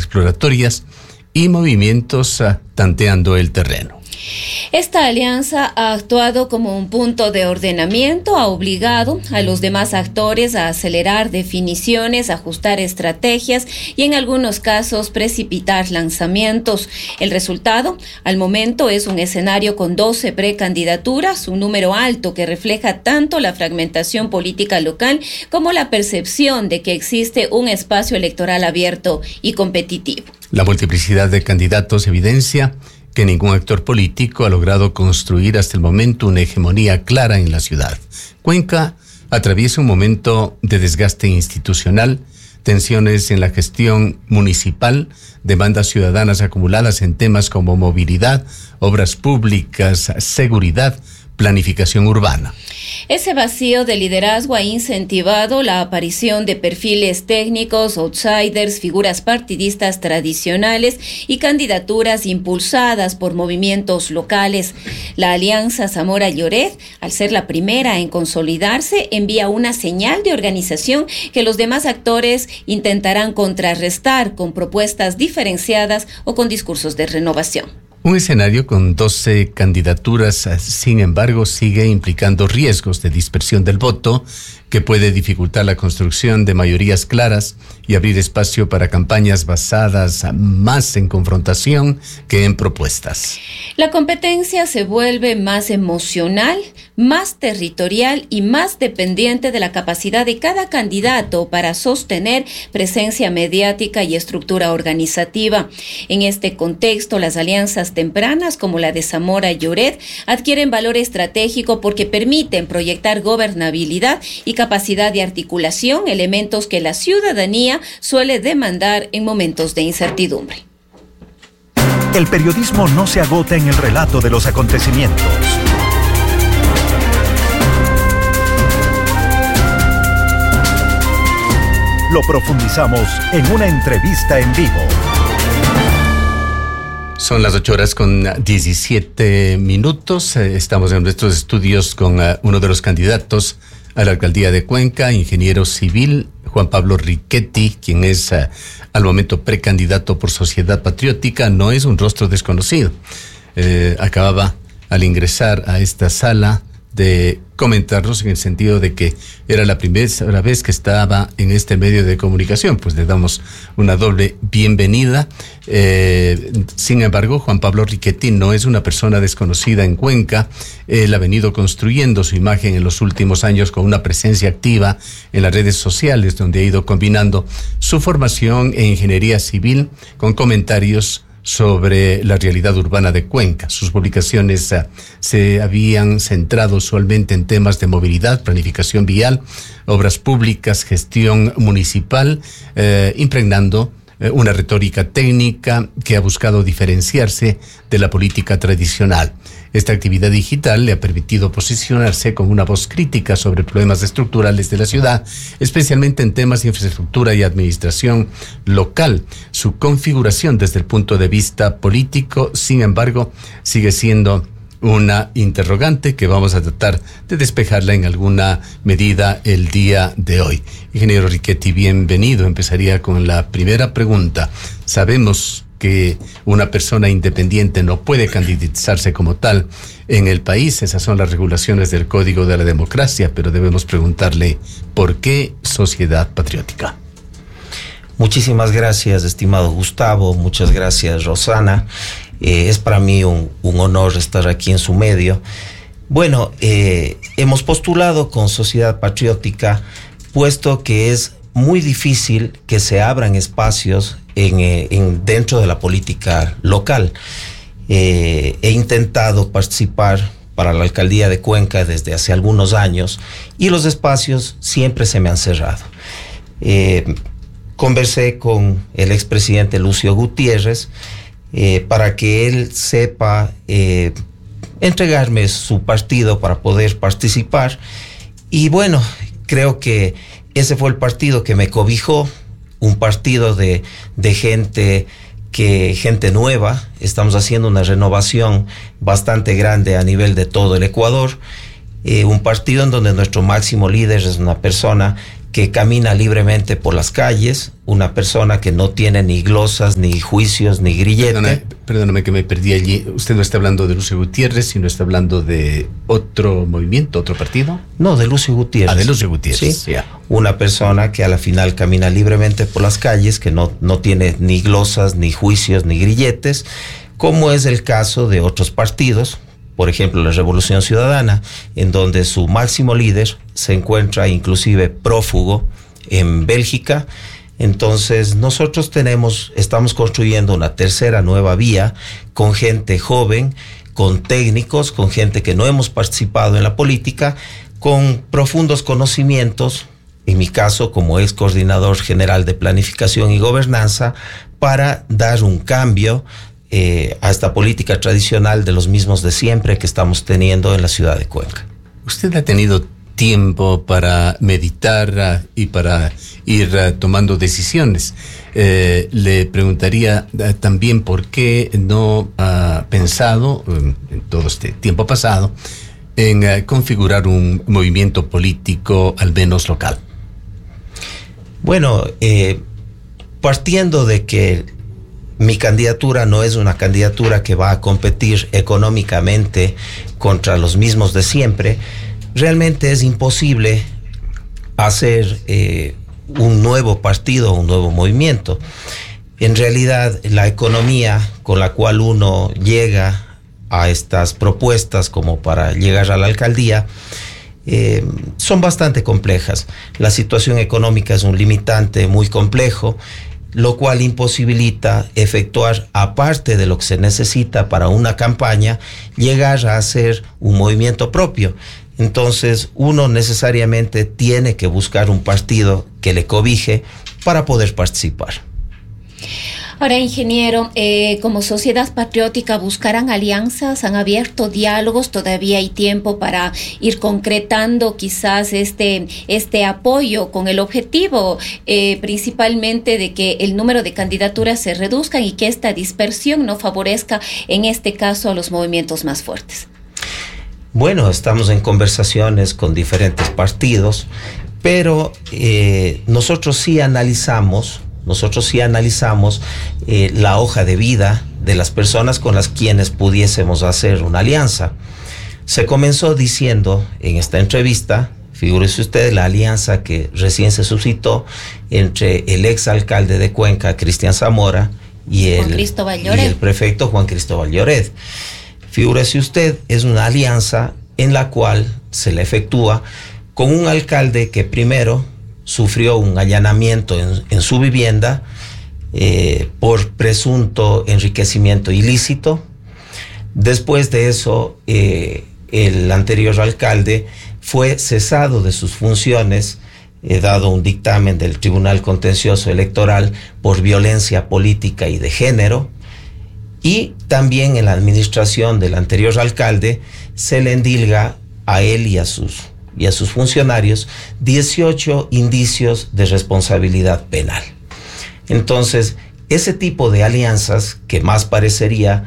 exploratorias y movimientos tanteando el terreno. Esta alianza ha actuado como un punto de ordenamiento, ha obligado a los demás actores a acelerar definiciones, ajustar estrategias y en algunos casos precipitar lanzamientos. El resultado, al momento, es un escenario con 12 precandidaturas, un número alto que refleja tanto la fragmentación política local como la percepción de que existe un espacio electoral abierto y competitivo. La multiplicidad de candidatos evidencia que ningún actor político ha logrado construir hasta el momento una hegemonía clara en la ciudad. Cuenca atraviesa un momento de desgaste institucional, tensiones en la gestión municipal, demandas ciudadanas acumuladas en temas como movilidad, obras públicas, seguridad, planificación urbana. Ese vacío de liderazgo ha incentivado la aparición de perfiles técnicos, outsiders, figuras partidistas tradicionales y candidaturas impulsadas por movimientos locales. La alianza Zamora-Lloret, al ser la primera en consolidarse, envía una señal de organización que los demás actores intentarán contrarrestar con propuestas diferenciadas o con discursos de renovación. Un escenario con 12 candidaturas, sin embargo, sigue implicando riesgos de dispersión del voto que puede dificultar la construcción de mayorías claras y abrir espacio para campañas basadas más en confrontación que en propuestas. La competencia se vuelve más emocional, más territorial y más dependiente de la capacidad de cada candidato para sostener presencia mediática y estructura organizativa. En este contexto, las alianzas tempranas como la de Zamora-Lloret adquieren valor estratégico porque permiten proyectar gobernabilidad y capacidad de articulación, elementos que la ciudadanía suele demandar en momentos de incertidumbre. El periodismo no se agota en el relato de los acontecimientos. Lo profundizamos en una entrevista en vivo. Son las 8:17. Estamos en nuestros estudios con uno de los candidatos a la alcaldía de Cuenca, ingeniero civil, Juan Pablo Riquetti, quien es al momento precandidato por Sociedad Patriótica. No es un rostro desconocido. Acababa al ingresar a esta sala de comentarnos en el sentido de que era la primera vez que estaba en este medio de comunicación, pues le damos una doble bienvenida. Sin embargo, Juan Pablo Riquetti no es una persona desconocida en Cuenca. Él ha venido construyendo su imagen en los últimos años con una presencia activa en las redes sociales, donde ha ido combinando su formación en ingeniería civil con comentarios sobre la realidad urbana de Cuenca. Sus publicaciones se habían centrado usualmente en temas de movilidad, planificación vial, obras públicas, gestión municipal, impregnando una retórica técnica que ha buscado diferenciarse de la política tradicional. Esta actividad digital le ha permitido posicionarse con una voz crítica sobre problemas estructurales de la ciudad, especialmente en temas de infraestructura y administración local. Su configuración desde el punto de vista político, sin embargo, sigue siendo una interrogante que vamos a tratar de despejarla en alguna medida el día de hoy. Ingeniero Riquetti, bienvenido. Empezaría con la primera pregunta. Sabemos que una persona independiente no puede candidatizarse como tal en el país. Esas son las regulaciones del Código de la Democracia, pero debemos preguntarle, ¿por qué Sociedad Patriótica? Muchísimas gracias, estimado Gustavo. Muchas gracias, Rosana. Es para mí un honor estar aquí en su medio. Bueno, hemos postulado con Sociedad Patriótica, puesto que es muy difícil que se abran espacios dentro de la política local. He intentado participar para la alcaldía de Cuenca desde hace algunos años y los espacios siempre se me han cerrado. Conversé con el expresidente Lucio Gutiérrez para que él sepa entregarme su partido para poder participar, y bueno, creo que ese fue el partido que me cobijó, un partido de gente nueva. Estamos haciendo una renovación bastante grande a nivel de todo el Ecuador, un partido en donde nuestro máximo líder es una persona que camina libremente por las calles, una persona que no tiene ni glosas, ni juicios, ni grillete. Perdóname que me perdí allí. Usted no está hablando de Lucio Gutiérrez, sino está hablando de otro movimiento, otro partido. No, de Lucio Gutiérrez. De Lucio Gutiérrez. Sí. Una persona que a la final camina libremente por las calles, que no tiene ni glosas, ni juicios, ni grilletes, como es el caso de otros partidos. Por ejemplo, la Revolución Ciudadana, en donde su máximo líder se encuentra inclusive prófugo en Bélgica. Entonces, nosotros estamos construyendo una tercera nueva vía con gente joven, con técnicos, con gente que no hemos participado en la política, con profundos conocimientos, en mi caso como ex coordinador general de planificación y gobernanza, para dar un cambio a esta política tradicional de los mismos de siempre que estamos teniendo en la ciudad de Cuenca. ¿Usted ha tenido tiempo para meditar y para ir tomando decisiones? Le preguntaría también por qué no ha pensado en todo este tiempo pasado en configurar un movimiento político al menos local. Bueno, partiendo de que mi candidatura no es una candidatura que va a competir económicamente contra los mismos de siempre, realmente es imposible hacer un nuevo partido, un nuevo movimiento. En realidad, la economía con la cual uno llega a estas propuestas como para llegar a la alcaldía son bastante complejas. La situación económica es un limitante muy complejo, lo cual imposibilita efectuar, aparte de lo que se necesita para una campaña, llegar a hacer un movimiento propio. Entonces, uno necesariamente tiene que buscar un partido que le cobije para poder participar. Ahora, ingeniero, como Sociedad Patriótica, ¿buscarán alianzas? ¿Han abierto diálogos? ¿Todavía hay tiempo para ir concretando quizás este apoyo con el objetivo principalmente de que el número de candidaturas se reduzcan y que esta dispersión no favorezca, en este caso, a los movimientos más fuertes? Bueno, estamos en conversaciones con diferentes partidos, pero nosotros sí analizamos la hoja de vida de las personas con las quienes pudiésemos hacer una alianza. Se comenzó diciendo en esta entrevista, figúrese usted, la alianza que recién se suscitó entre el exalcalde de Cuenca, Cristian Zamora, y el prefecto Juan Cristóbal Lloret. Figúrese usted, es una alianza en la cual se la efectúa con un alcalde que primero sufrió un allanamiento en su vivienda por presunto enriquecimiento ilícito. Después de eso, el anterior alcalde fue cesado de sus funciones, dado un dictamen del Tribunal Contencioso Electoral por violencia política y de género. Y también en la administración del anterior alcalde se le endilga a él y a sus funcionarios 18 indicios de responsabilidad penal. Entonces, ese tipo de alianzas, que más parecería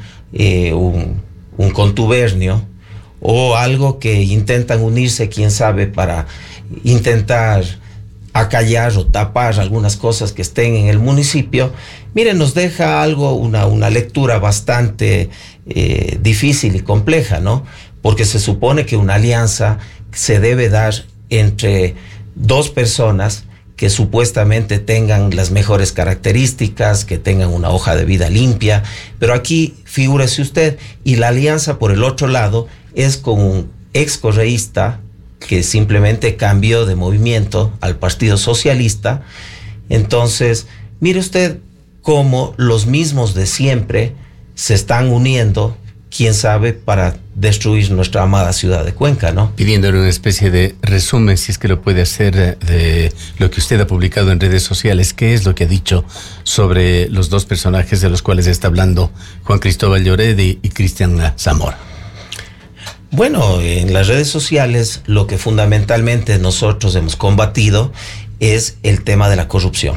un contubernio o algo que intentan unirse, quién sabe, para intentar acallar o tapar algunas cosas que estén en el municipio, miren, nos deja una lectura bastante difícil y compleja, ¿no? Porque se supone que una alianza se debe dar entre dos personas que supuestamente tengan las mejores características, que tengan una hoja de vida limpia, pero aquí figúrese usted, y la alianza por el otro lado es con un ex correísta que simplemente cambió de movimiento al Partido Socialista. Entonces, mire usted cómo los mismos de siempre se están uniendo, quién sabe, para destruir nuestra amada ciudad de Cuenca, ¿no? Pidiéndole una especie de resumen, si es que lo puede hacer, de lo que usted ha publicado en redes sociales. ¿Qué es lo que ha dicho sobre los dos personajes de los cuales está hablando Juan Cristóbal Lloret y Cristian Zamora? Bueno, en las redes sociales lo que fundamentalmente nosotros hemos combatido es el tema de la corrupción.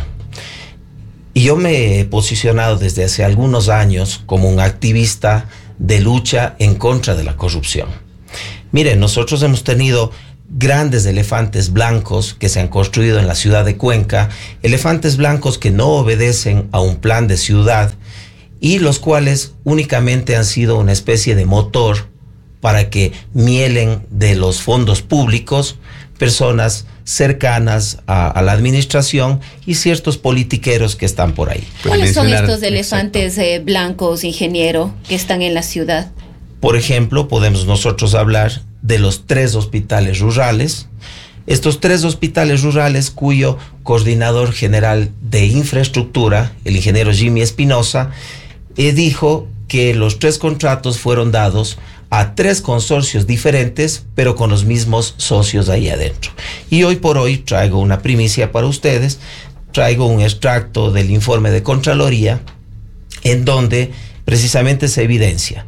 Y yo me he posicionado desde hace algunos años como un activista de lucha en contra de la corrupción. Miren, nosotros hemos tenido grandes elefantes blancos que se han construido en la ciudad de Cuenca, elefantes blancos que no obedecen a un plan de ciudad y los cuales únicamente han sido una especie de motor para que mielen de los fondos públicos personas cercanas a la administración y ciertos politiqueros que están por ahí. ¿Cuáles son estos elefantes blancos, ingeniero, que están en la ciudad? Por ejemplo, podemos nosotros hablar de los 3 hospitales rurales. Estos 3 hospitales rurales cuyo coordinador general de infraestructura, el ingeniero Jimmy Espinosa, dijo que los 3 contratos fueron dados a 3 consorcios diferentes, pero con los mismos socios ahí adentro. Y hoy por hoy traigo una primicia para ustedes, traigo un extracto del informe de Contraloría, en donde precisamente se evidencia.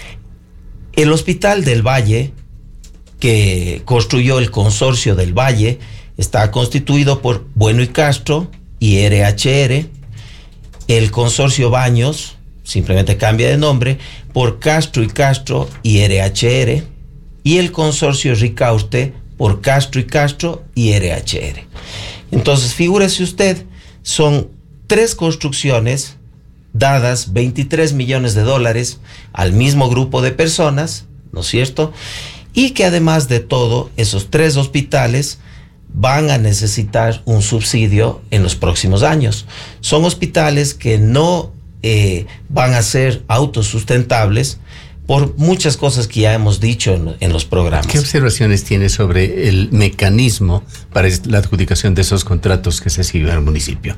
El Hospital del Valle, que construyó el consorcio del Valle, está constituido por Bueno y Castro y RHR, el consorcio Baños, simplemente cambia de nombre, por Castro y Castro y RHR, y el consorcio Ricaurte por Castro y Castro y RHR. Entonces, figúrese usted, son 3 construcciones dadas $23 millones al mismo grupo de personas, ¿no es cierto? Y que además de todo, esos 3 hospitales van a necesitar un subsidio en los próximos años. Son hospitales que no van a ser autosustentables por muchas cosas que ya hemos dicho en los programas. ¿Qué observaciones tiene sobre el mecanismo para la adjudicación de esos contratos que se siguen al municipio?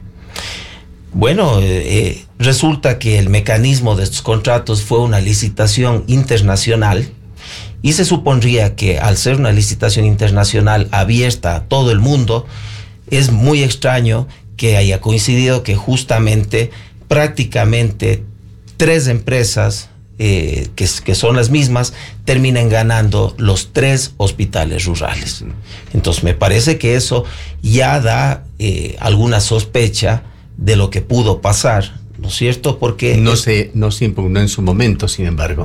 Bueno, resulta que el mecanismo de estos contratos fue una licitación internacional y se supondría que al ser una licitación internacional abierta a todo el mundo, es muy extraño que haya coincidido que justamente prácticamente 3 empresas que son las mismas terminen ganando los 3 hospitales rurales. Entonces me parece que eso ya da alguna sospecha de lo que pudo pasar, ¿no es cierto? Porque no se impugnó en su momento, sin embargo.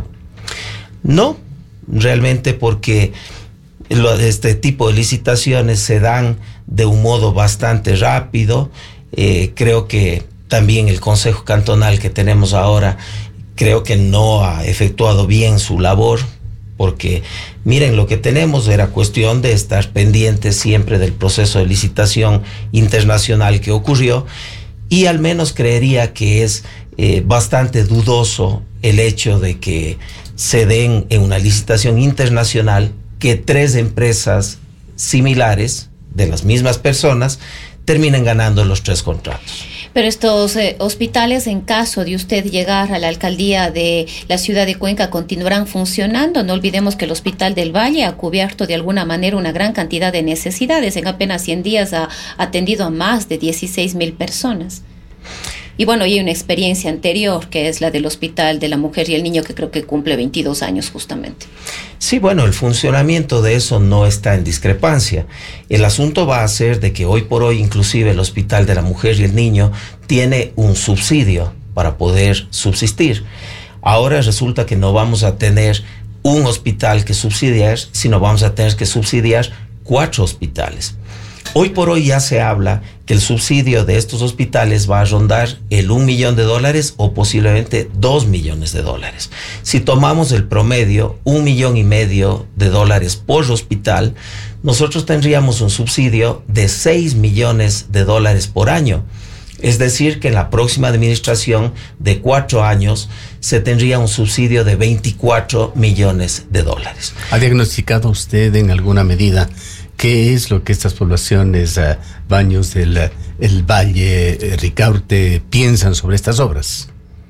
No, realmente porque este tipo de licitaciones se dan de un modo bastante rápido. Creo que también el Consejo Cantonal que tenemos ahora, creo que no ha efectuado bien su labor, porque miren, lo que tenemos era cuestión de estar pendientes siempre del proceso de licitación internacional que ocurrió, y al menos creería que es bastante dudoso el hecho de que se den en una licitación internacional que 3 empresas similares de las mismas personas terminen ganando los 3 contratos. Pero estos hospitales, en caso de usted llegar a la alcaldía de la ciudad de Cuenca, ¿continuarán funcionando? No olvidemos que el Hospital del Valle ha cubierto de alguna manera una gran cantidad de necesidades. En apenas 100 días ha atendido a más de 16,000 personas. Y bueno, y hay una experiencia anterior, que es la del Hospital de la Mujer y el Niño, que creo que cumple 22 años justamente. Sí, bueno, el funcionamiento de eso no está en discrepancia. El asunto va a ser de que hoy por hoy, inclusive el Hospital de la Mujer y el Niño tiene un subsidio para poder subsistir. Ahora resulta que no vamos a tener un hospital que subsidiar, sino vamos a tener que subsidiar 4 hospitales. Hoy por hoy ya se habla que el subsidio de estos hospitales va a rondar el $1 millón o posiblemente $2 millones. Si tomamos el promedio, $1,5 millones por hospital, nosotros tendríamos un subsidio de $6 millones por año. Es decir, que en la próxima administración de 4 años se tendría un subsidio de $24 millones. ¿Ha diagnosticado usted en alguna medida qué es lo que estas poblaciones, Baños del el Valle, Ricaurte, piensan sobre estas obras?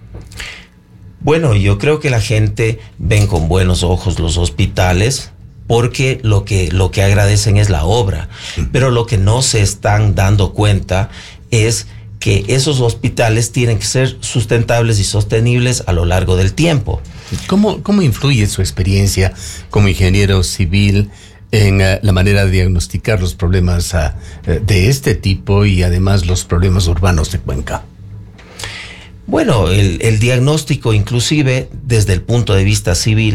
Bueno, yo creo que la gente ven con buenos ojos los hospitales, porque lo que agradecen es la obra, pero lo que no se están dando cuenta es que esos hospitales tienen que ser sustentables y sostenibles a lo largo del tiempo. ¿Cómo influye su experiencia como ingeniero civil en la manera de diagnosticar los problemas de este tipo y además los problemas urbanos de Cuenca? Bueno, el diagnóstico, inclusive desde el punto de vista civil,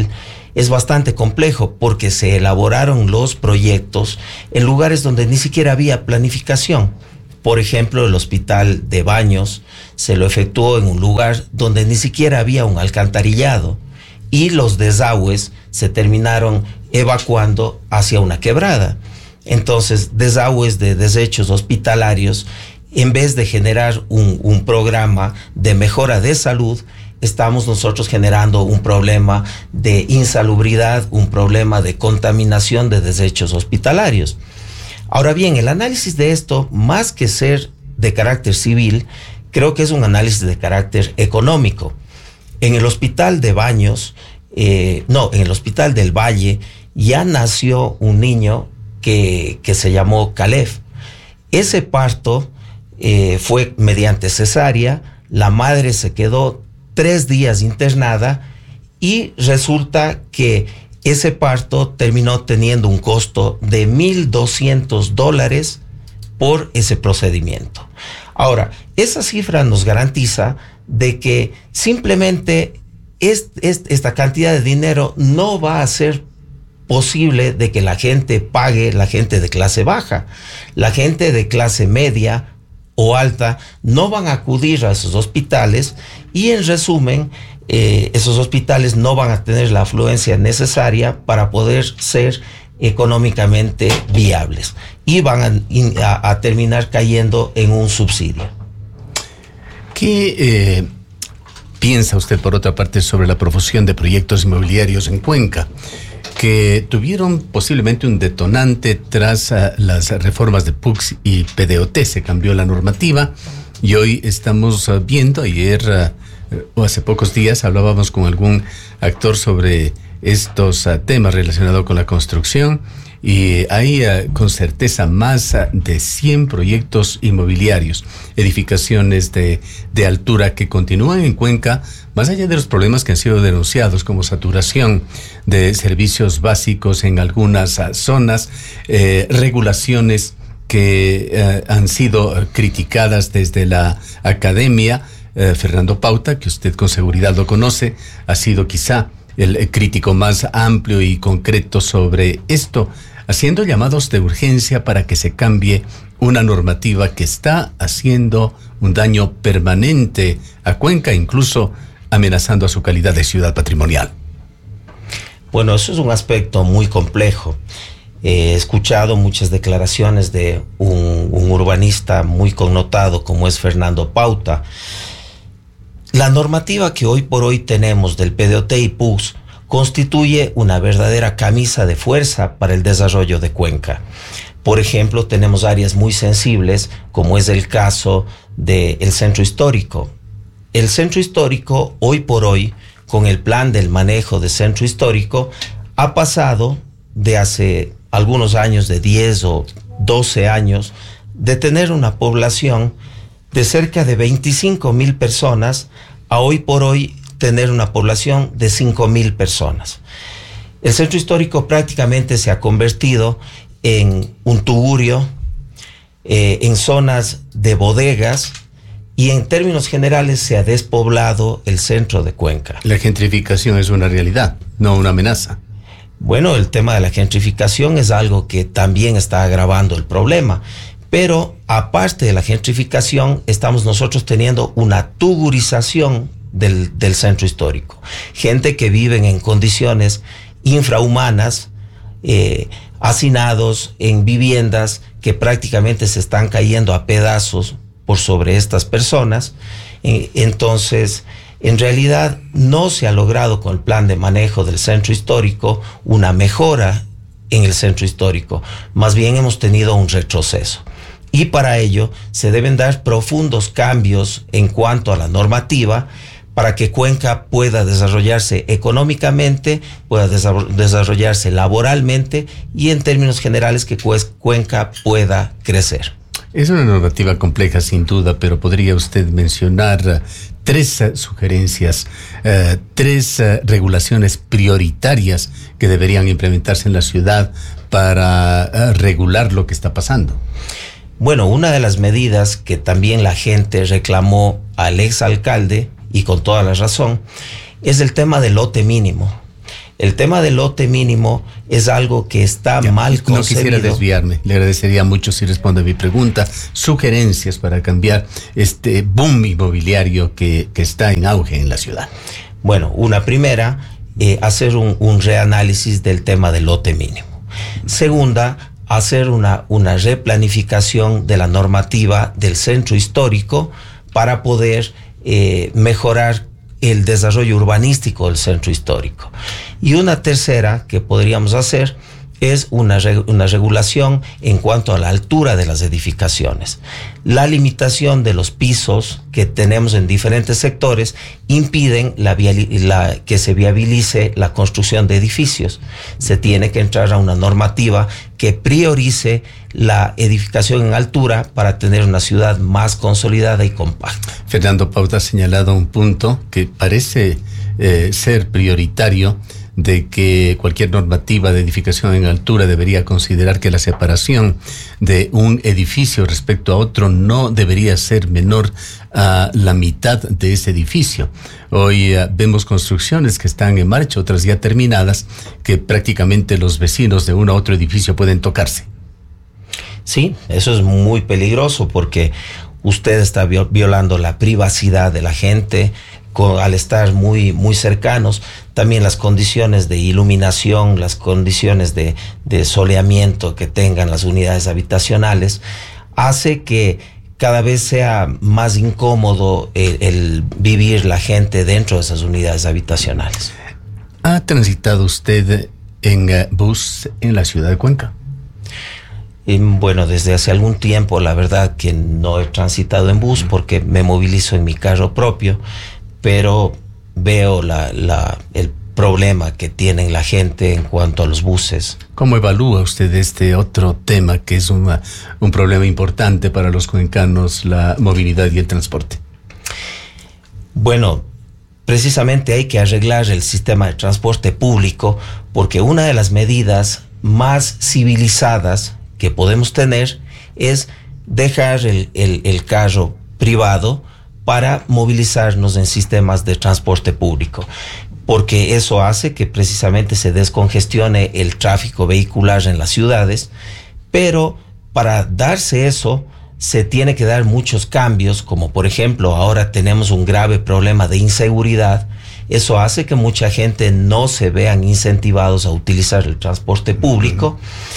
es bastante complejo porque se elaboraron los proyectos en lugares donde ni siquiera había planificación. Por ejemplo, el hospital de Baños se lo efectuó en un lugar donde ni siquiera había un alcantarillado y los desagües se terminaron evacuando hacia una quebrada. Entonces, desagües de desechos hospitalarios, en vez de generar un programa de mejora de salud, estamos nosotros generando un problema de insalubridad, un problema de contaminación de desechos hospitalarios. Ahora bien, el análisis de esto, más que ser de carácter civil, creo que es un análisis de carácter económico. En el hospital de Baños, en el hospital del Valle, ya nació un niño que se llamó Caleb. Ese parto fue mediante cesárea, la madre se quedó 3 días internada y resulta que ese parto terminó teniendo un costo de $1,200 por ese procedimiento. Ahora, esa cifra nos garantiza de que simplemente esta cantidad de dinero no va a ser posible de que la gente pague, la gente de clase baja. La gente de clase media o alta no van a acudir a esos hospitales y, en resumen, esos hospitales no van a tener la afluencia necesaria para poder ser económicamente viables y van a terminar cayendo en un subsidio. ¿Qué piensa usted, por otra parte, sobre la promoción de proyectos inmobiliarios en Cuenca, que tuvieron posiblemente un detonante tras las reformas de PUCS y PDOT? Se cambió la normativa y hoy estamos viendo, ayer o hace pocos días hablábamos con algún actor sobre estos temas relacionados con la construcción, y hay con certeza más de 100 proyectos inmobiliarios, edificaciones de altura que continúan en Cuenca, más allá de los problemas que han sido denunciados como saturación de servicios básicos en algunas zonas, regulaciones que han sido criticadas desde la academia. Fernando Pauta, que usted con seguridad lo conoce, ha sido quizá el crítico más amplio y concreto sobre esto, haciendo llamados de urgencia para que se cambie una normativa que está haciendo un daño permanente a Cuenca, incluso amenazando a su calidad de ciudad patrimonial. Bueno, eso es un aspecto muy complejo. He escuchado muchas declaraciones de un urbanista muy connotado como es Fernando Pauta. La normativa que hoy por hoy tenemos del PDOT y PUCS constituye una verdadera camisa de fuerza para el desarrollo de Cuenca. Por ejemplo, tenemos áreas muy sensibles, como es el caso del centro histórico. El centro histórico, hoy por hoy, con el plan del manejo de centro histórico, ha pasado de hace algunos años, de 10 o 12 años, de tener una población de cerca de 25,000 personas a hoy por hoy tener una población de 5,000 personas. El centro histórico prácticamente se ha convertido en un tugurio, en zonas de bodegas, y en términos generales se ha despoblado el centro de Cuenca. La gentrificación es una realidad, no una amenaza. Bueno, el tema de la gentrificación es algo que también está agravando el problema. Pero aparte de la gentrificación, estamos nosotros teniendo una tugurización del centro histórico. Gente que vive en condiciones infrahumanas, hacinados en viviendas que prácticamente se están cayendo a pedazos por sobre estas personas. Entonces, en realidad no se ha logrado con el plan de manejo del centro histórico una mejora en el centro histórico. Más bien hemos tenido un retroceso. Y para ello se deben dar profundos cambios en cuanto a la normativa para que Cuenca pueda desarrollarse económicamente, pueda desarrollarse laboralmente y en términos generales que Cuenca pueda crecer. Es una normativa compleja sin duda, pero ¿podría usted mencionar 3 sugerencias, 3 regulaciones prioritarias que deberían implementarse en la ciudad para regular lo que está pasando? Bueno, una de las medidas que también la gente reclamó al exalcalde, y con toda la razón, es el tema del lote mínimo. El tema del lote mínimo es algo que está mal concebido. No quisiera desviarme, le agradecería mucho si responde a mi pregunta. Sugerencias para cambiar este boom inmobiliario que está en auge en la ciudad. Bueno, una primera, hacer un reanálisis del tema del lote mínimo. Segunda, hacer una replanificación de la normativa del centro histórico para poder mejorar el desarrollo urbanístico del centro histórico. Y una tercera que podríamos hacer es una regulación en cuanto a la altura de las edificaciones. La limitación de los pisos que tenemos en diferentes sectores impiden que se viabilice la construcción de edificios. Se tiene que entrar a una normativa que priorice la edificación en altura para tener una ciudad más consolidada y compacta. Fernando Pauta ha señalado un punto que parece ser prioritario, de que cualquier normativa de edificación en altura debería considerar que la separación de un edificio respecto a otro no debería ser menor a la mitad de ese edificio. Hoy vemos construcciones que están en marcha, otras ya terminadas, que prácticamente los vecinos de uno a otro edificio pueden tocarse. Sí, eso es muy peligroso porque usted está violando la privacidad de la gente al estar muy, muy cercanos. También las condiciones de iluminación, las condiciones de soleamiento que tengan las unidades habitacionales, hace que cada vez sea más incómodo el vivir la gente dentro de esas unidades habitacionales. ¿Ha transitado usted en bus en la ciudad de Cuenca? Bueno, desde hace algún tiempo, la verdad que no he transitado en bus porque me movilizo en mi carro propio, pero veo el problema que tienen la gente en cuanto a los buses. ¿Cómo evalúa usted este otro tema que es un problema importante para los cuencanos, la movilidad y el transporte? Bueno, precisamente hay que arreglar el sistema de transporte público porque una de las medidas más civilizadas que podemos tener es dejar el carro privado para movilizarnos en sistemas de transporte público, porque eso hace que precisamente se descongestione el tráfico vehicular en las ciudades, pero para darse eso se tiene que dar muchos cambios, como por ejemplo ahora tenemos un grave problema de inseguridad. Eso hace que mucha gente no se vean incentivados a utilizar el transporte público.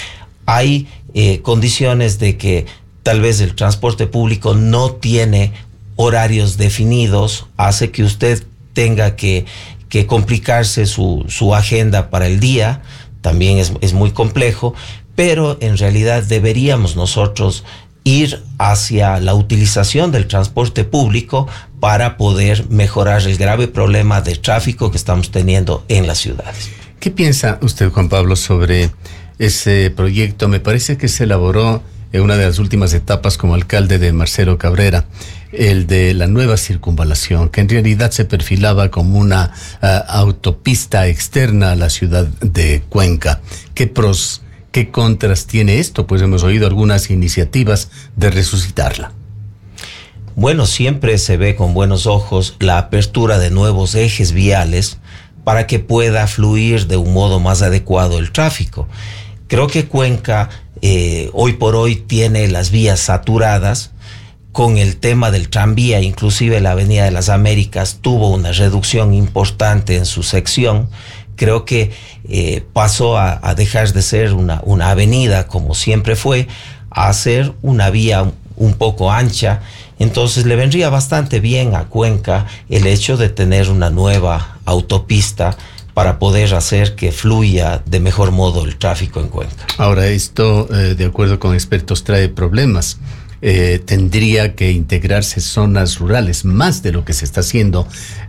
Hay condiciones de que tal vez el transporte público no tiene horarios definidos, hace que usted tenga que complicarse su agenda para el día. También es muy complejo, pero en realidad deberíamos nosotros ir hacia la utilización del transporte público para poder mejorar el grave problema de tráfico que estamos teniendo en las ciudades. ¿Qué piensa usted, Juan Pablo, sobre ese proyecto? Me parece que se elaboró en una de las últimas etapas como alcalde de Marcelo Cabrera, el de la nueva circunvalación, que en realidad se perfilaba como una autopista externa a la ciudad de Cuenca. ¿Qué pros, qué contras tiene esto? Pues hemos oído algunas iniciativas de resucitarla. Bueno, siempre se ve con buenos ojos la apertura de nuevos ejes viales para que pueda fluir de un modo más adecuado el tráfico. Creo que Cuenca hoy por hoy tiene las vías saturadas. Con el tema del tranvía, inclusive la Avenida de las Américas tuvo una reducción importante en su sección. Creo que pasó a dejar de ser una avenida como siempre fue, a ser una vía un poco ancha. Entonces le vendría bastante bien a Cuenca el hecho de tener una nueva autopista para poder hacer que fluya de mejor modo el tráfico en Cuenca. Ahora, esto, de acuerdo con expertos, trae problemas. Tendría que integrarse zonas rurales, más de lo que se está haciendo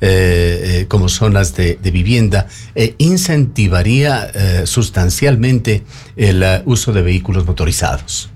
como zonas de vivienda, incentivaría sustancialmente el uso de vehículos motorizados.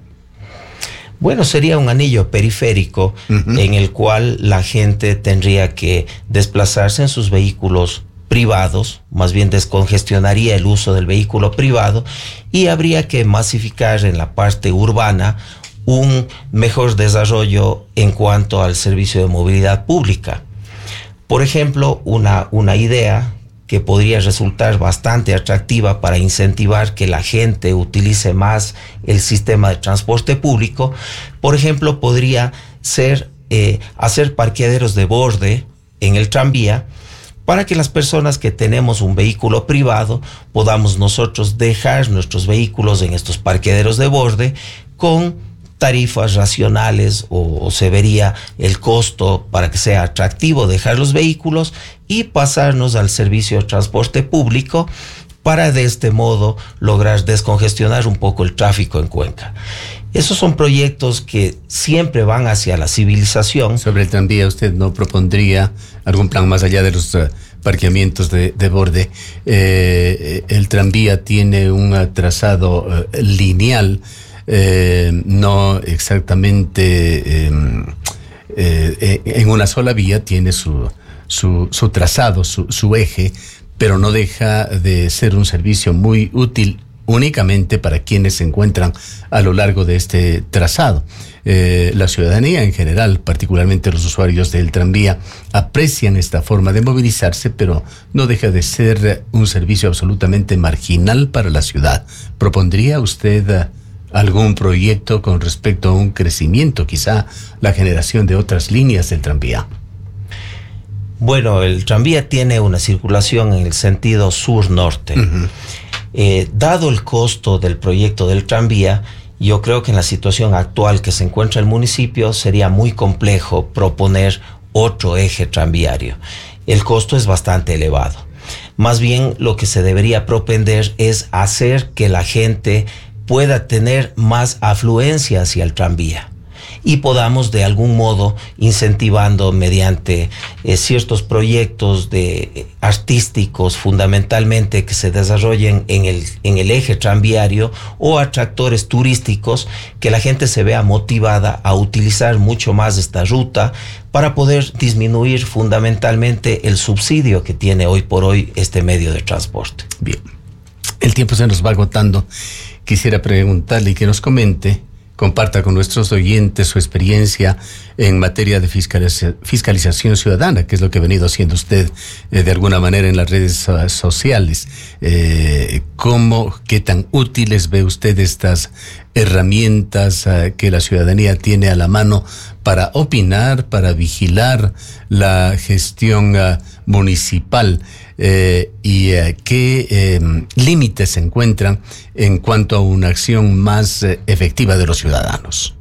Bueno, sería un anillo periférico en el cual la gente tendría que desplazarse en sus vehículos privados, más bien descongestionaría el uso del vehículo privado y habría que masificar en la parte urbana un mejor desarrollo en cuanto al servicio de movilidad pública. Por ejemplo, una idea que podría resultar bastante atractiva para incentivar que la gente utilice más el sistema de transporte público. Por ejemplo, podría ser hacer parqueaderos de borde en el tranvía, para que las personas que tenemos un vehículo privado podamos nosotros dejar nuestros vehículos en estos parqueaderos de borde con tarifas racionales, o se vería el costo para que sea atractivo dejar los vehículos y pasarnos al servicio de transporte público para de este modo lograr descongestionar un poco el tráfico en Cuenca. Esos son proyectos que siempre van hacia la civilización. Sobre el tranvía, ¿usted no propondría algún plan más allá de los parqueamientos de borde? El tranvía tiene un trazado lineal, no exactamente en una sola vía, tiene su trazado, su eje, pero no deja de ser un servicio muy útil únicamente para quienes se encuentran a lo largo de este trazado. La ciudadanía en general, particularmente los usuarios del tranvía, aprecian esta forma de movilizarse, pero no deja de ser un servicio absolutamente marginal para la ciudad. ¿Propondría usted algún proyecto con respecto a un crecimiento, quizá la generación de otras líneas del tranvía? Bueno, el tranvía tiene una circulación en el sentido sur-norte. Uh-huh. Dado el costo del proyecto del tranvía, yo creo que en la situación actual que se encuentra el municipio sería muy complejo proponer otro eje tranviario. El costo es bastante elevado. Más bien lo que se debería propender es hacer que la gente pueda tener más afluencia hacia el tranvía y podamos de algún modo incentivando mediante ciertos proyectos artísticos fundamentalmente que se desarrollen en el eje tranviario, o atractores turísticos, que la gente se vea motivada a utilizar mucho más esta ruta para poder disminuir fundamentalmente el subsidio que tiene hoy por hoy este medio de transporte. Bien, el tiempo se nos va agotando. Quisiera preguntarle y que nos comparta con nuestros oyentes su experiencia en materia de fiscalización ciudadana, que es lo que ha venido haciendo usted de alguna manera en las redes sociales. ¿Qué tan útiles ve usted estas herramientas que la ciudadanía tiene a la mano para opinar, para vigilar la gestión municipal? ¿Y qué límites se encuentran en cuanto a una acción más efectiva de los ciudadanos?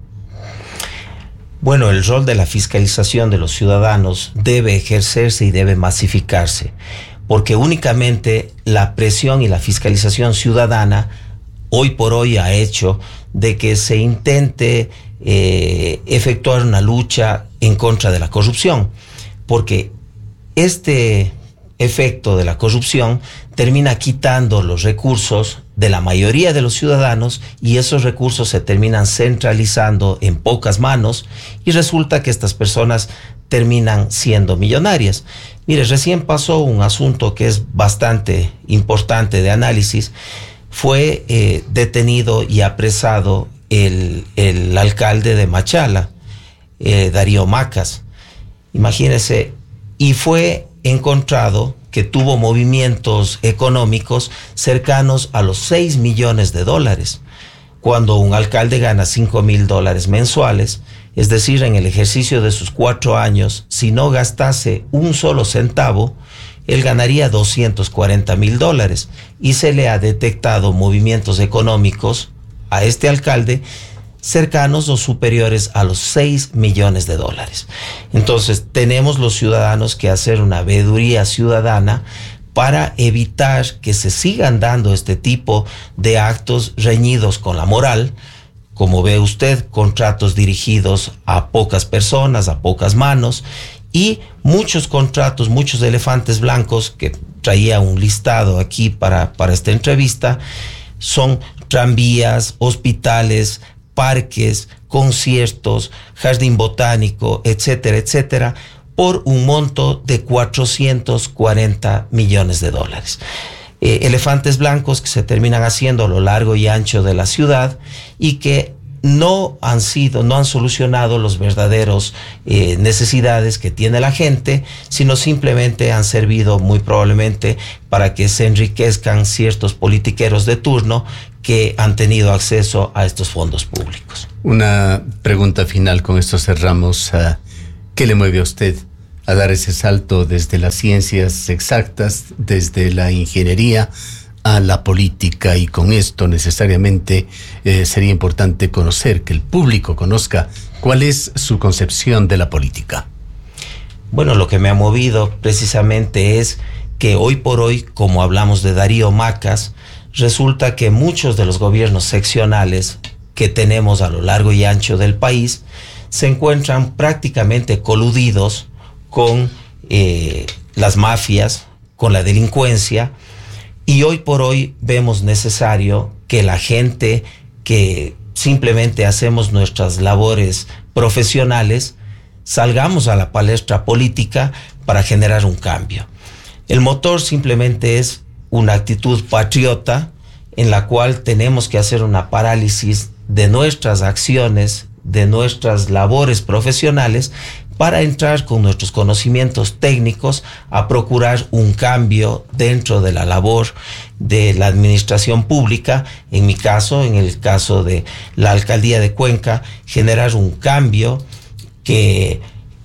Bueno, el rol de la fiscalización de los ciudadanos debe ejercerse y debe masificarse, porque únicamente la presión y la fiscalización ciudadana hoy por hoy ha hecho de que se intente efectuar una lucha en contra de la corrupción, porque este efecto de la corrupción termina quitando los recursos de la mayoría de los ciudadanos, y esos recursos se terminan centralizando en pocas manos, y resulta que estas personas terminan siendo millonarias. Mire, recién pasó un asunto que es bastante importante de análisis. Fue detenido y apresado el alcalde de Machala, Darío Macas. Imagínense, y fue encontrado que tuvo movimientos económicos cercanos a los 6 millones de dólares. Cuando un alcalde gana $5,000 mensuales, es decir, en el ejercicio de sus 4 años, si no gastase un solo centavo, él ganaría $240,000, y se le ha detectado movimientos económicos a este alcalde cercanos o superiores a los 6 millones de dólares. Entonces, tenemos los ciudadanos que hacer una veeduría ciudadana para evitar que se sigan dando este tipo de actos reñidos con la moral. Como ve usted, contratos dirigidos a pocas personas, a pocas manos, y muchos contratos, muchos elefantes blancos, que traía un listado aquí para esta entrevista, son tranvías, hospitales, parques, conciertos, jardín botánico, etcétera, etcétera, por un monto de $440 millones. Elefantes blancos que se terminan haciendo a lo largo y ancho de la ciudad, y que no han solucionado los verdaderos necesidades que tiene la gente, sino simplemente han servido muy probablemente para que se enriquezcan ciertos politiqueros de turno que han tenido acceso a estos fondos públicos. Una pregunta final, con esto cerramos. ¿Qué le mueve a usted a dar ese salto desde las ciencias exactas, desde la ingeniería a la política? Y con esto necesariamente sería importante conocer, que el público conozca cuál es su concepción de la política. Bueno, lo que me ha movido precisamente es que hoy por hoy, como hablamos de Darío Macas, resulta que muchos de los gobiernos seccionales que tenemos a lo largo y ancho del país se encuentran prácticamente coludidos con las mafias, con la delincuencia, y hoy por hoy vemos necesario que la gente que simplemente hacemos nuestras labores profesionales salgamos a la palestra política para generar un cambio. El motor simplemente es una actitud patriota en la cual tenemos que hacer una parálisis de nuestras acciones, de nuestras labores profesionales, para entrar con nuestros conocimientos técnicos a procurar un cambio dentro de la labor de la administración pública. En mi caso, en el caso de la alcaldía de Cuenca, generar un cambio que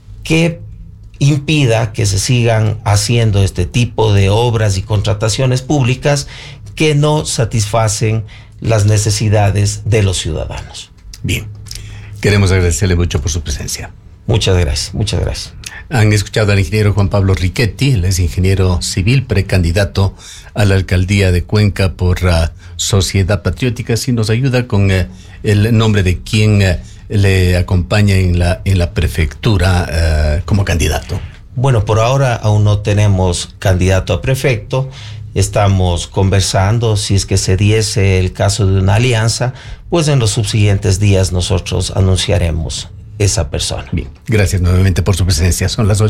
impida que se sigan haciendo este tipo de obras y contrataciones públicas que no satisfacen las necesidades de los ciudadanos. Bien, queremos agradecerle mucho por su presencia. Muchas gracias, muchas gracias. Han escuchado al ingeniero Juan Pablo Riquetti. Él es ingeniero civil, precandidato a la alcaldía de Cuenca por Sociedad Patriótica. Si nos ayuda con el nombre de quien le acompaña en la prefectura como candidato. Bueno, por ahora aún no tenemos candidato a prefecto. Estamos conversando, si es que se diese el caso de una alianza, pues en los subsiguientes días nosotros anunciaremos esa persona. Bien, gracias nuevamente por su presencia. Son las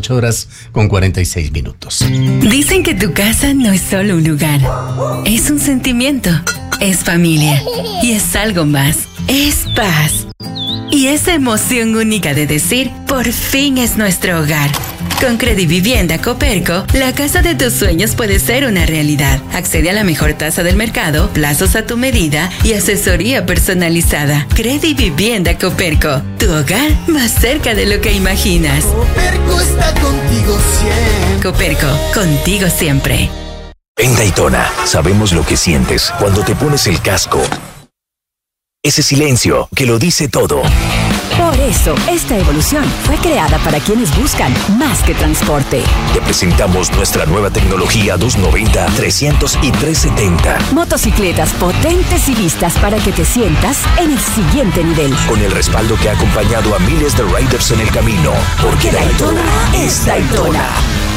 8:46. Dicen que tu casa no es solo un lugar, es un sentimiento, es familia y es algo más, es paz. Y esa emoción única de decir, por fin es nuestro hogar. Con Credivivienda Coperco, la casa de tus sueños puede ser una realidad. Accede a la mejor tasa del mercado, plazos a tu medida y asesoría personalizada. Credivivienda Coperco, tu hogar más cerca de lo que imaginas. Coperco está contigo siempre. Coperco, contigo siempre. En Daytona, sabemos lo que sientes cuando te pones el casco. Ese silencio que lo dice todo. Por eso, esta evolución fue creada para quienes buscan más que transporte. Te presentamos nuestra nueva tecnología 290, 300 y 370. Motocicletas potentes y listas para que te sientas en el siguiente nivel. Con el respaldo que ha acompañado a miles de riders en el camino. Porque Daytona es Daytona.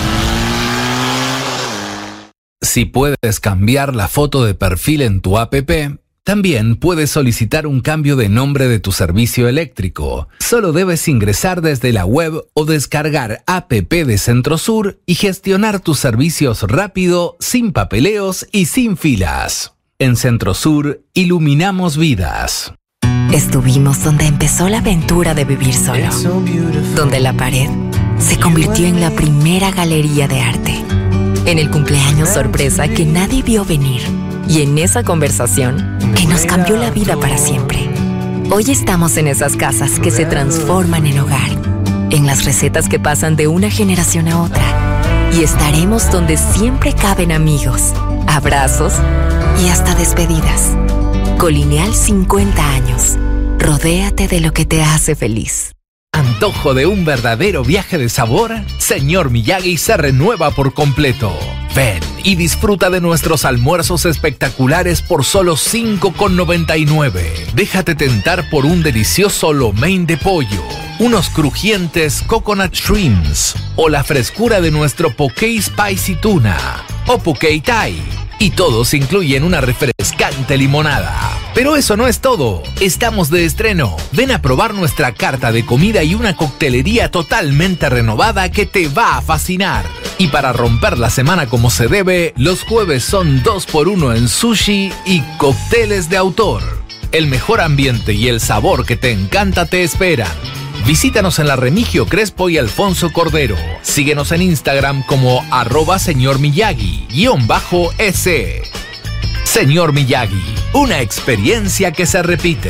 Si puedes cambiar la foto de perfil en tu app, también puedes solicitar un cambio de nombre de tu servicio eléctrico. Solo debes ingresar desde la web o descargar app de Centrosur y gestionar tus servicios rápido, sin papeleos y sin filas. En Centrosur, iluminamos vidas. Estuvimos donde empezó la aventura de vivir solo. Donde la pared se convirtió en la primera galería de arte. En el cumpleaños sorpresa que nadie vio venir. Y en esa conversación que nos cambió la vida para siempre. Hoy estamos en esas casas que se transforman en hogar, en las recetas que pasan de una generación a otra. Y estaremos donde siempre caben amigos, abrazos y hasta despedidas. Colineal 50 años. Rodéate de lo que te hace feliz. ¿Antojo de un verdadero viaje de sabor? Señor Miyagi se renueva por completo. Ven y disfruta de nuestros almuerzos espectaculares por solo $5.99. Déjate tentar por un delicioso lo mein de pollo, unos crujientes coconut shrimps o la frescura de nuestro poke spicy tuna o poke thai. Y todos incluyen una refrescante limonada. Pero eso no es todo. Estamos de estreno. Ven a probar nuestra carta de comida y una coctelería totalmente renovada que te va a fascinar. Y para romper la semana como se debe, los jueves son 2x1 en sushi y cócteles de autor. El mejor ambiente y el sabor que te encanta te esperan. Visítanos en la Remigio Crespo y Alfonso Cordero. Síguenos en Instagram como @señormiyagi_s. Señor Miyagi, una experiencia que se repite.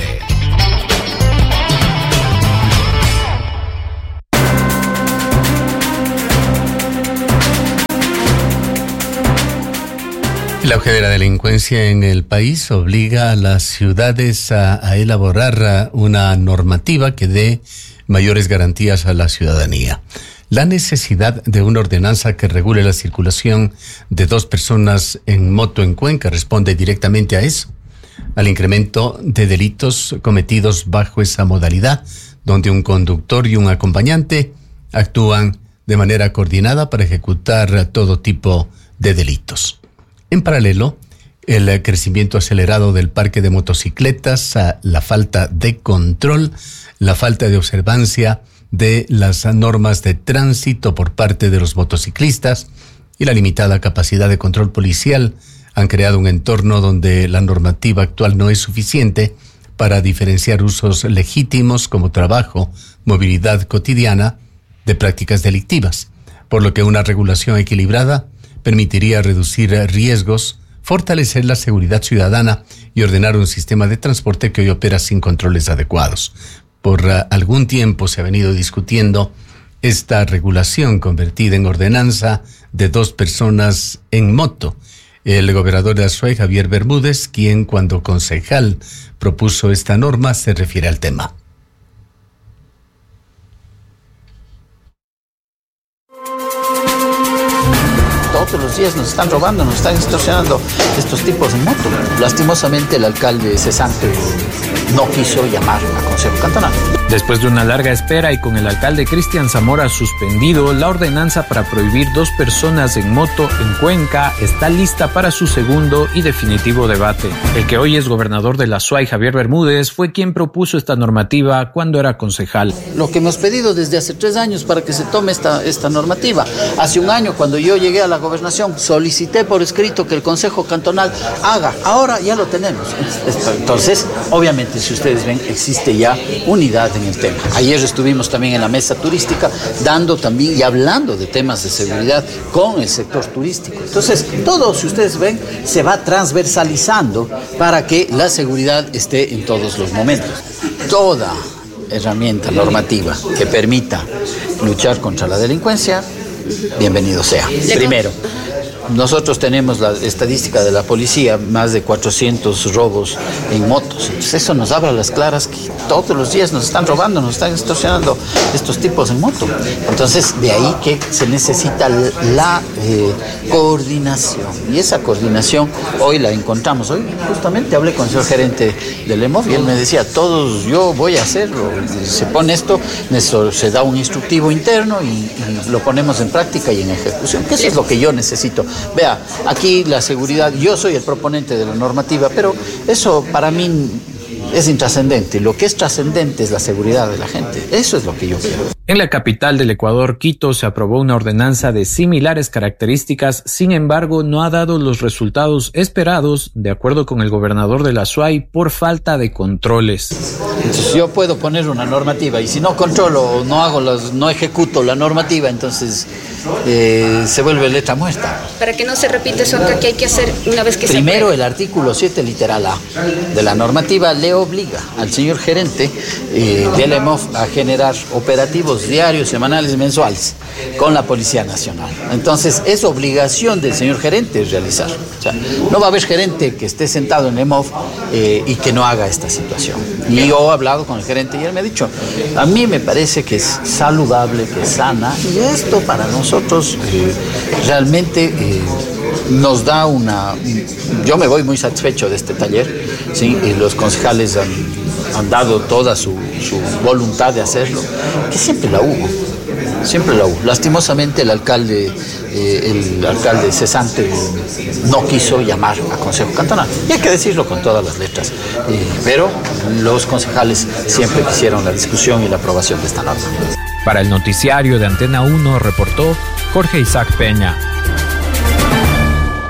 El auge de la delincuencia en el país obliga a las ciudades a elaborar una normativa que dé mayores garantías a la ciudadanía. La necesidad de una ordenanza que regule la circulación de 2 personas en moto en Cuenca responde directamente a eso, al incremento de delitos cometidos bajo esa modalidad, donde un conductor y un acompañante actúan de manera coordinada para ejecutar todo tipo de delitos. En paralelo, el crecimiento acelerado del parque de motocicletas, la falta de control, la falta de observancia de las normas de tránsito por parte de los motociclistas y la limitada capacidad de control policial han creado un entorno donde la normativa actual no es suficiente para diferenciar usos legítimos como trabajo, movilidad cotidiana de prácticas delictivas, por lo que una regulación equilibrada permitiría reducir riesgos, fortalecer la seguridad ciudadana y ordenar un sistema de transporte que hoy opera sin controles adecuados. Por algún tiempo se ha venido discutiendo esta regulación convertida en ordenanza de 2 personas en moto. El gobernador de Azuay, Javier Bermúdez, quien cuando concejal propuso esta norma, se refiere al tema. Todos los días nos están robando, nos están extorsionando estos tipos en moto. Lastimosamente el alcalde cesante no quiso llamar a Consejo Cantonal. Después de una larga espera y con el alcalde Cristian Zamora suspendido, la ordenanza para prohibir 2 personas en moto en Cuenca está lista para su segundo y definitivo debate. El que hoy es gobernador de la Azuay, Javier Bermúdez, fue quien propuso esta normativa cuando era concejal. Lo que hemos pedido desde hace 3 años para que se tome esta normativa. Hace un año, cuando yo llegué a la gobernación, solicité por escrito que el Consejo Cantonal haga. Ahora ya lo tenemos. Entonces, obviamente, si ustedes ven, existe ya unidad en el tema. Ayer estuvimos también en la mesa turística dando también y hablando de temas de seguridad con el sector turístico. Entonces, todo, si ustedes ven, se va transversalizando para que la seguridad esté en todos los momentos. Toda herramienta normativa que permita luchar contra la delincuencia, bienvenido sea. Primero, nosotros tenemos la estadística de la policía, más de 400 robos en motos. Entonces eso nos habla a las claras que todos los días nos están robando, nos están extorsionando estos tipos en moto. Entonces de ahí que se necesita la coordinación. Y esa coordinación hoy la encontramos. Hoy justamente hablé con el señor gerente del EMOV y él me decía, todos, yo voy a hacerlo. Se pone esto, se da un instructivo interno y lo ponemos en práctica y en ejecución. Que eso es lo que yo necesito. Vea, aquí la seguridad, yo soy el proponente de la normativa, pero eso para mí es intrascendente. Lo que es trascendente es la seguridad de la gente. Eso es lo que yo quiero. En la capital del Ecuador, Quito, se aprobó una ordenanza de similares características, sin embargo, no ha dado los resultados esperados, de acuerdo con el gobernador de la Azuay, por falta de controles. Entonces yo puedo poner una normativa y si no controlo, no ejecuto la normativa, entonces se vuelve letra muerta. Para que no se repita eso acá, ¿qué hay que hacer una vez que Primero, el artículo 7, literal A, de la normativa le obliga al señor gerente del EMOV a generar operativos diarios, semanales y mensuales con la Policía Nacional. Entonces, es obligación del señor gerente realizar. O sea, no va a haber gerente que esté sentado en EMOV y que no haga esta situación. Y yo he hablado con el gerente y él me ha dicho, a mí me parece que es saludable, que es sana, y esto para nosotros realmente nos da yo me voy muy satisfecho de este taller, ¿sí? Y los concejales han dado toda su voluntad de hacerlo, que siempre la hubo. Lastimosamente el alcalde cesante no quiso llamar a Consejo Cantonal. Y hay que decirlo con todas las letras. Pero los concejales siempre quisieron la discusión y la aprobación de esta norma. Para el noticiario de Antena 1 reportó Jorge Isaac Peña.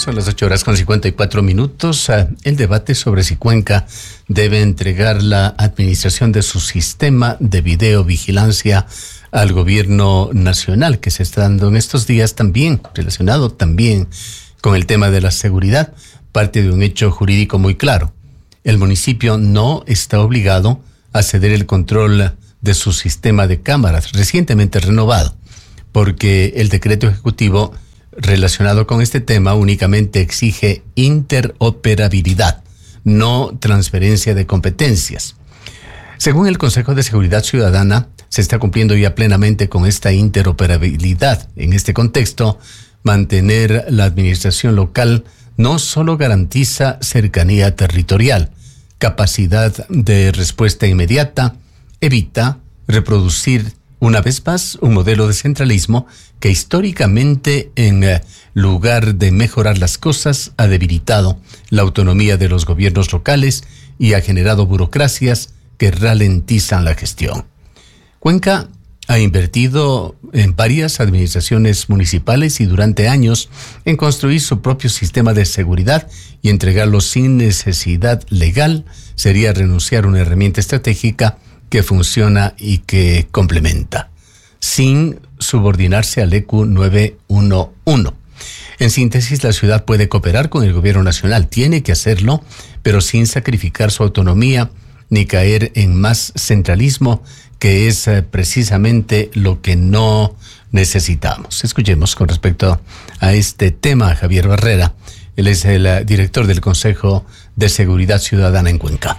Son las 8:54. El debate sobre si Cuenca debe entregar la administración de su sistema de videovigilancia al gobierno nacional, que se está dando en estos días también, relacionado también con el tema de la seguridad, parte de un hecho jurídico muy claro. El municipio no está obligado a ceder el control de su sistema de cámaras, recientemente renovado, porque el decreto ejecutivo relacionado con este tema únicamente exige interoperabilidad, no transferencia de competencias. Según el Consejo de Seguridad Ciudadana, se está cumpliendo ya plenamente con esta interoperabilidad. En este contexto, mantener la administración local no solo garantiza cercanía territorial, capacidad de respuesta inmediata, evita reproducir una vez más un modelo de centralismo que históricamente, en lugar de mejorar las cosas, ha debilitado la autonomía de los gobiernos locales y ha generado burocracias que ralentizan la gestión. Cuenca ha invertido en varias administraciones municipales y durante años en construir su propio sistema de seguridad, y entregarlo sin necesidad legal sería renunciar a una herramienta estratégica que funciona y que complementa, sin subordinarse al ECU 911. En síntesis, la ciudad puede cooperar con el gobierno nacional, tiene que hacerlo, pero sin sacrificar su autonomía ni caer en más centralismo, que es precisamente lo que no necesitamos. Escuchemos con respecto a este tema a Javier Barrera. Él es el director del Consejo de Seguridad Ciudadana en Cuenca.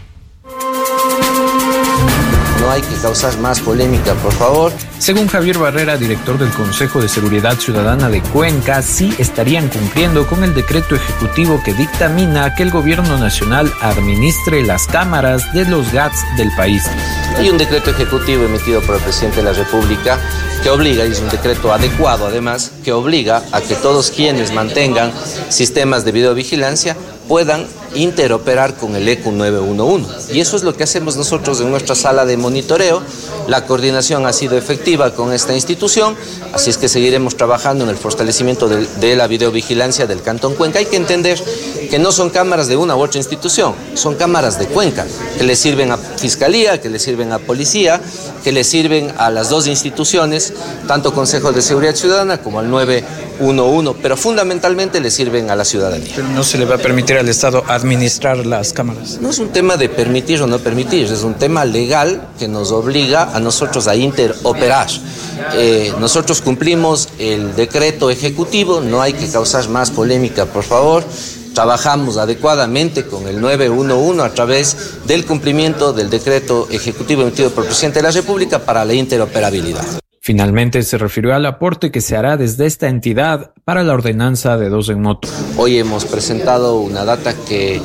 No hay que causar más polémica, por favor. Según Javier Barrera, director del Consejo de Seguridad Ciudadana de Cuenca, sí estarían cumpliendo con el decreto ejecutivo que dictamina que el gobierno nacional administre las cámaras de los GATS del país. Hay un decreto ejecutivo emitido por el presidente de la República que obliga, y es un decreto adecuado además, que obliga a que todos quienes mantengan sistemas de videovigilancia puedan interoperar con el ECU 911. Y eso es lo que hacemos nosotros en nuestra sala de monitoreo. La coordinación ha sido efectiva con esta institución, así es que seguiremos trabajando en el fortalecimiento de la videovigilancia del Cantón Cuenca. Hay que entender que no son cámaras de una u otra institución, son cámaras de Cuenca, que le sirven a Fiscalía, que le sirven a Policía, que le sirven a las dos instituciones, tanto Consejo de Seguridad Ciudadana como al 911, pero fundamentalmente le sirven a la ciudadanía. Pero no se le va a permitir al Estado administrar las cámaras. No es un tema de permitir o no permitir, es un tema legal que nos obliga a nosotros a interoperar. Nosotros cumplimos el decreto ejecutivo, no hay que causar más polémica, por favor. Trabajamos adecuadamente con el 911 a través del cumplimiento del decreto ejecutivo emitido por el presidente de la República para la interoperabilidad. Finalmente se refirió al aporte que se hará desde esta entidad para la ordenanza de 2 en moto. Hoy hemos presentado una data que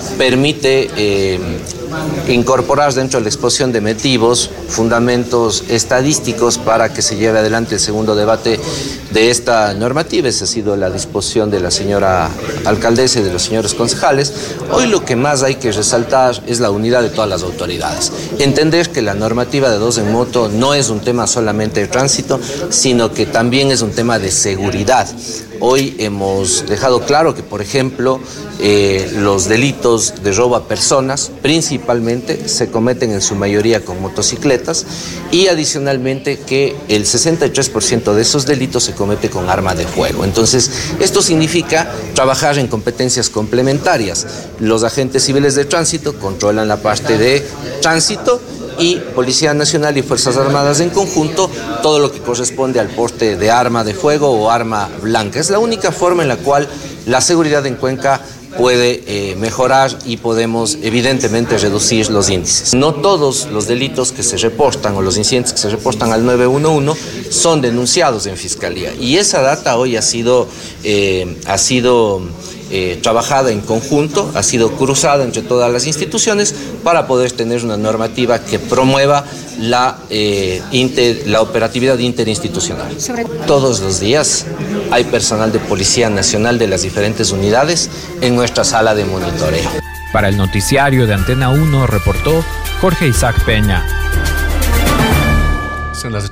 permite incorporar dentro de la exposición de motivos fundamentos estadísticos para que se lleve adelante el segundo debate de esta normativa. Esa ha sido la disposición de la señora alcaldesa y de los señores concejales. Hoy lo que más hay que resaltar es la unidad de todas las autoridades. Entender que la normativa de 2 en moto no es un tema solamente de tránsito, sino que también es un tema de seguridad. Hoy hemos dejado claro que, por ejemplo, los delitos de robo a personas principalmente se cometen en su mayoría con motocicletas, y adicionalmente que el 63% de esos delitos se comete con arma de fuego. Entonces, esto significa trabajar en competencias complementarias. Los agentes civiles de tránsito controlan la parte de tránsito, y Policía Nacional y Fuerzas Armadas en conjunto todo lo que corresponde al porte de arma de fuego o arma blanca. Es la única forma en la cual la seguridad en Cuenca puede mejorar y podemos evidentemente reducir los índices. No todos los delitos que se reportan o los incidentes que se reportan al 911 son denunciados en Fiscalía, y esa data hoy ha sido trabajada en conjunto, ha sido cruzada entre todas las instituciones para poder tener una normativa que promueva la operatividad interinstitucional. Todos los días hay personal de Policía Nacional de las diferentes unidades en nuestra sala de monitoreo. Para el noticiario de Antena 1 reportó Jorge Isaac Peña. Son las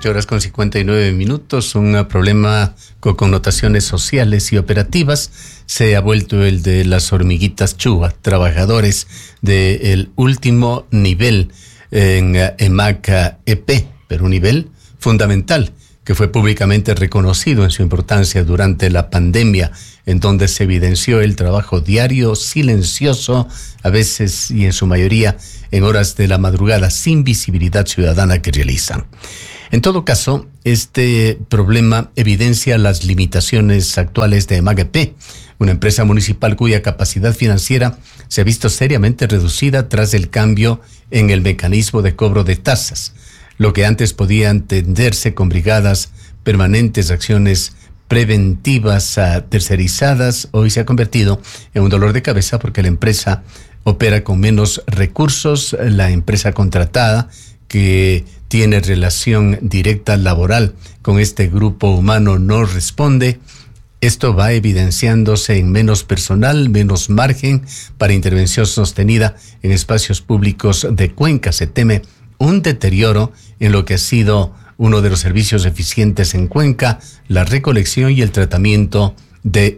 8:59. Un problema con connotaciones sociales y operativas se ha vuelto el de las hormiguitas Chua, trabajadores del último nivel en EMAC EP, pero un nivel fundamental que fue públicamente reconocido en su importancia durante la pandemia, en donde se evidenció el trabajo diario, silencioso, a veces y en su mayoría en horas de la madrugada, sin visibilidad ciudadana que realizan. En todo caso, este problema evidencia las limitaciones actuales de EMAG-EP, una empresa municipal cuya capacidad financiera se ha visto seriamente reducida tras el cambio en el mecanismo de cobro de tasas. Lo que antes podía entenderse con brigadas permanentes, acciones preventivas tercerizadas, hoy se ha convertido en un dolor de cabeza porque la empresa opera con menos recursos. La empresa contratada, que tiene relación directa laboral con este grupo humano, no responde. Esto va evidenciándose en menos personal, menos margen para intervención sostenida en espacios públicos de Cuenca. Se teme un deterioro en lo que ha sido uno de los servicios eficientes en Cuenca, la recolección y el tratamiento de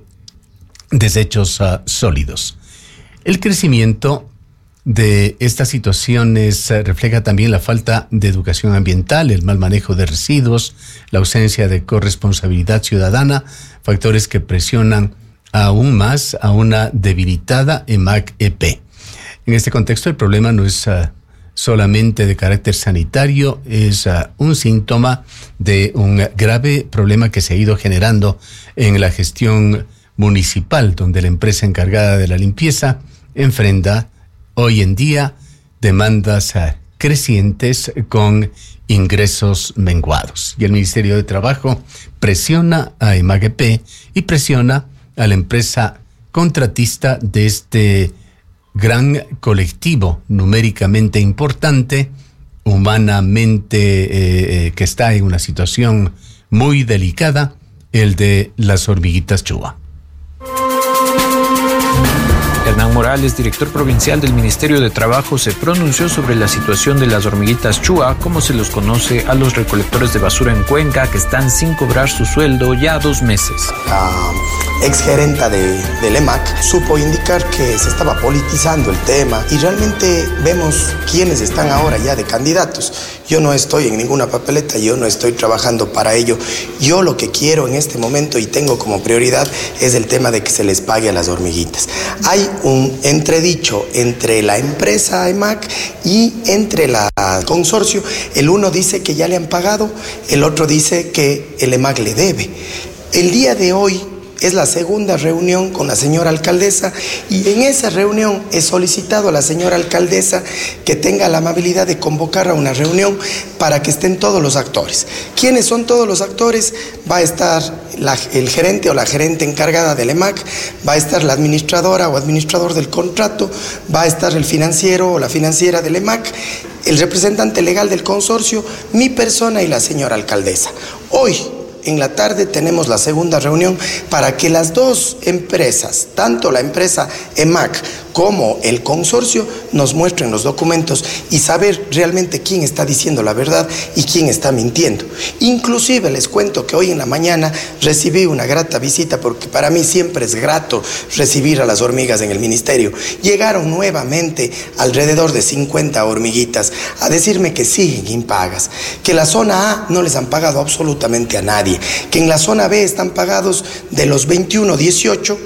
desechos sólidos. El crecimiento de estas situaciones refleja también la falta de educación ambiental, el mal manejo de residuos, la ausencia de corresponsabilidad ciudadana, factores que presionan aún más a una debilitada EMAG-EP. En este contexto, el problema no es solamente de carácter sanitario, es un síntoma de un grave problema que se ha ido generando en la gestión municipal, donde la empresa encargada de la limpieza enfrenta hoy en día demandas crecientes con ingresos menguados. Y el Ministerio de Trabajo presiona a EMAG-EP y presiona a la empresa contratista de este gran colectivo numéricamente importante, humanamente que está en una situación muy delicada, el de las hormiguitas Chua. Hernán Morales, director provincial del Ministerio de Trabajo, se pronunció sobre la situación de las hormiguitas Chua, como se los conoce a los recolectores de basura en Cuenca, que están sin cobrar su sueldo ya 2 meses. La exgerenta del EMAC supo indicar que se estaba politizando el tema y realmente vemos quiénes están ahora ya de candidatos. Yo no estoy en ninguna papeleta, yo no estoy trabajando para ello. Yo lo que quiero en este momento y tengo como prioridad es el tema de que se les pague a las hormiguitas. Hay un entredicho entre la empresa EMAC y entre la consorcio. El uno dice que ya le han pagado, el otro dice que el EMAC le debe. El día de hoy es la segunda reunión con la señora alcaldesa y en esa reunión he solicitado a la señora alcaldesa que tenga la amabilidad de convocar a una reunión para que estén todos los actores. ¿Quiénes son todos los actores? Va a estar el gerente o la gerente encargada del EMAC, va a estar la administradora o administrador del contrato, va a estar el financiero o la financiera del EMAC, el representante legal del consorcio, mi persona y la señora alcaldesa. Hoy en la tarde tenemos la segunda reunión para que las dos empresas, tanto la empresa EMAC como el consorcio, nos muestren los documentos y saber realmente quién está diciendo la verdad y quién está mintiendo. Inclusive les cuento que hoy en la mañana recibí una grata visita, porque para mí siempre es grato recibir a las hormigas en el ministerio. Llegaron nuevamente alrededor de 50 hormiguitas a decirme que siguen impagas, que la zona A no les han pagado absolutamente a nadie, que en la zona B están pagados de los 21, 18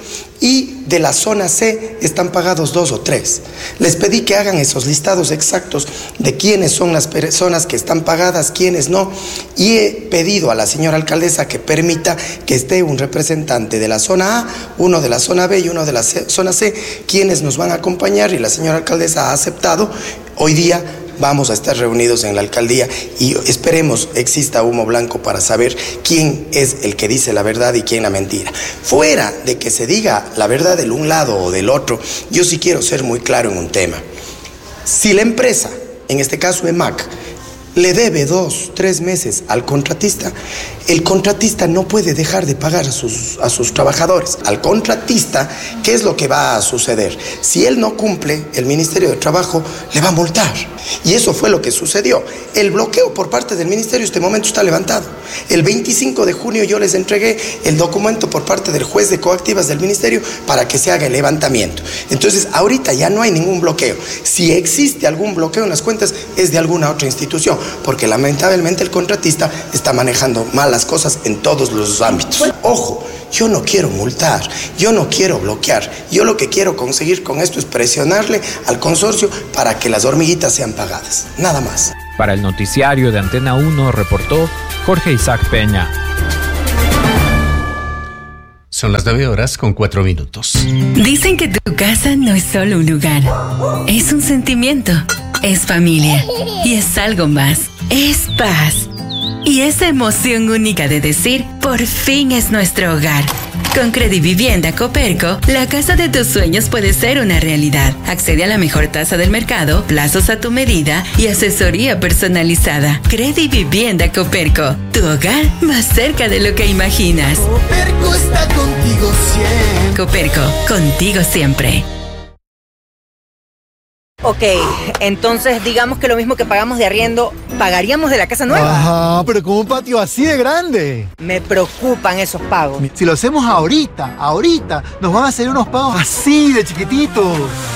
y de la zona C están pagados 2 o 3. Les pedí que hagan esos listados exactos de quiénes son las personas que están pagadas, quiénes no, y he pedido a la señora alcaldesa que permita que esté un representante de la zona A, uno de la zona B y uno de la zona C, quienes nos van a acompañar, y la señora alcaldesa ha aceptado. Hoy día vamos a estar reunidos en la alcaldía y esperemos exista humo blanco para saber quién es el que dice la verdad y quién la mentira. Fuera de que se diga la verdad del un lado o del otro, yo sí quiero ser muy claro en un tema. Si la empresa, en este caso EMAC, le debe 2, 3 meses al contratista, el contratista no puede dejar de pagar a sus trabajadores. Al contratista, ¿qué es lo que va a suceder? Si él no cumple, el Ministerio de Trabajo le va a multar. Y eso fue lo que sucedió. El bloqueo por parte del Ministerio en este momento está levantado. El 25 de junio yo les entregué el documento por parte del juez de coactivas del Ministerio para que se haga el levantamiento. Entonces, ahorita ya no hay ningún bloqueo. Si existe algún bloqueo en las cuentas, es de alguna otra institución, porque lamentablemente el contratista está manejando malas cosas en todos los ámbitos. Ojo, yo no quiero multar, yo no quiero bloquear. Yo lo que quiero conseguir con esto es presionarle al consorcio para que las hormiguitas sean pagadas. Nada más. Para el noticiario de Antena 1 reportó Jorge Isaac Peña. Son las 9:04. Dicen que tu casa no es solo un lugar, es un sentimiento, es familia y es algo más, es paz. Y esa emoción única de decir, por fin es nuestro hogar. Con Credivivienda Coperco, la casa de tus sueños puede ser una realidad. Accede a la mejor tasa del mercado, plazos a tu medida y asesoría personalizada. Credivivienda Coperco, tu hogar más cerca de lo que imaginas. Coperco está contigo siempre. Coperco, contigo siempre. Ok, entonces digamos que lo mismo que pagamos de arriendo, pagaríamos de la casa nueva. Ajá, pero con un patio así de grande. Me preocupan esos pagos. Si lo hacemos ahorita, nos van a hacer unos pagos así de chiquititos.